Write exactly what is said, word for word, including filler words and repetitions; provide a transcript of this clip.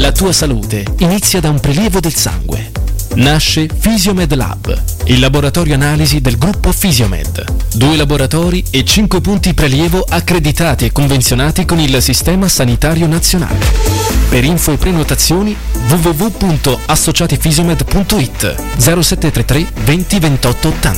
La tua salute inizia da un prelievo del sangue. Nasce Fisiomed Lab, il laboratorio analisi del gruppo Fisiomed. Due laboratori e cinque punti prelievo accreditati e convenzionati con il Sistema Sanitario Nazionale. Per info e prenotazioni w w w punto associatifisiomed punto it zero sette tre tre venti ventotto ottanta.